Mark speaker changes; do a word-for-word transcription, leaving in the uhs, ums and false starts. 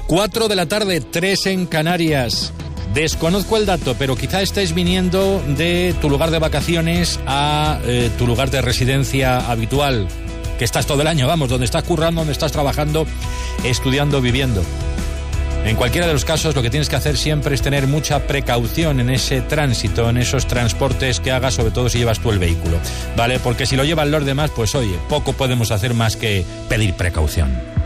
Speaker 1: Cuatro de la tarde, tres en Canarias. Desconozco el dato, pero quizá estés viniendo de tu lugar de vacaciones a eh, tu lugar de residencia habitual, que estás todo el año, vamos, donde estás currando, donde estás trabajando, estudiando, viviendo. En cualquiera de los casos, lo que tienes que hacer siempre es tener mucha precaución en ese tránsito, en esos transportes que hagas, sobre todo si llevas tú el vehículo, ¿vale? Porque si lo llevan los demás, pues oye, poco podemos hacer más que pedir precaución.